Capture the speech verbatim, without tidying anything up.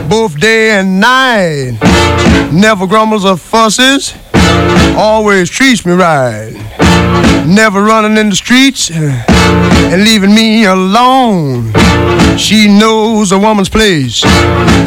both day and night. Never grumbles or fusses, always treats me right. Never running in the streets and leaving me alone. She knows a woman's place,